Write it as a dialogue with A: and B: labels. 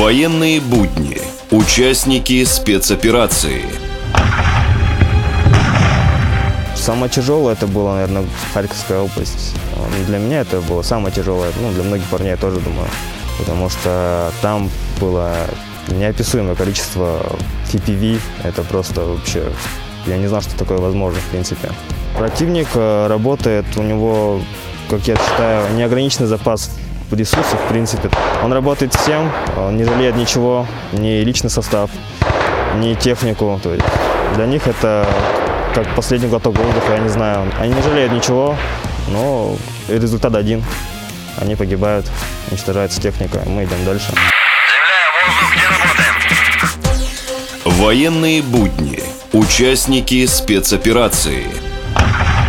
A: Военные будни. Участники спецоперации.
B: Самое тяжелое это было, наверное, Харьковская область. Для меня это было самое тяжелое, для многих парней я тоже думаю. Потому что там было неописуемое количество FPV. Это просто вообще, я не знал, что такое возможно в принципе. Противник работает, у него, как я считаю, неограниченный запас ресурсов, в принципе. Он работает всем, он не жалеет ничего, ни личный состав, ни технику. То есть для них это как последний глоток воздуха, я не знаю. Они не жалеют ничего, но результат один. Они погибают, уничтожается техника, мы идем дальше.
C: Земля, воздух, где работаем?
A: Военные будни. Участники спецоперации.